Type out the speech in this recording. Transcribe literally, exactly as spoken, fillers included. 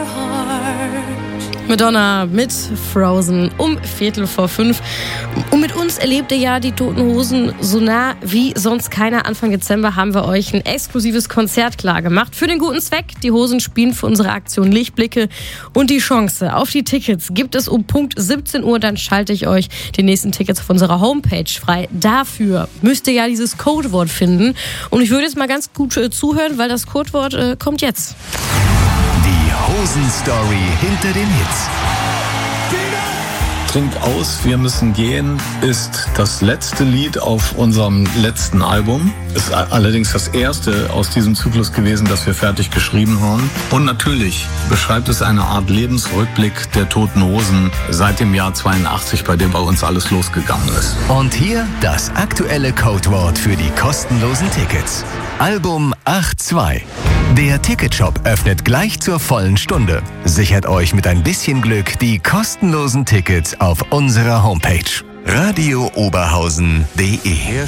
Madonna mit Frozen um Viertel vor fünf. Und mit uns erlebt ihr ja die Toten Hosen so nah wie sonst keiner. Anfang Dezember haben wir euch ein exklusives Konzert klar gemacht. Für den guten Zweck. Die Hosen spielen für unsere Aktion Lichtblicke. Und die Chance auf die Tickets gibt es um Punkt siebzehn Uhr. Dann schalte ich euch die nächsten Tickets auf unserer Homepage frei. Dafür müsst ihr ja dieses Codewort finden. Und ich würde jetzt mal ganz gut äh, zuhören, weil das Codewort äh, kommt jetzt. Hosen-Story hinter den Hits. Trink aus, wir müssen gehen ist das letzte Lied auf unserem letzten Album. Ist allerdings das erste aus diesem Zyklus gewesen, das wir fertig geschrieben haben. Und natürlich beschreibt es eine Art Lebensrückblick der Toten Hosen seit dem Jahr zweiundachtzig, bei dem bei uns alles losgegangen ist. Und hier das aktuelle Codewort für die kostenlosen Tickets. Album acht zwei. Der Ticketshop öffnet gleich zur vollen Stunde. Sichert euch mit ein bisschen Glück die kostenlosen Tickets auf unserer Homepage radio oberhausen punkt de.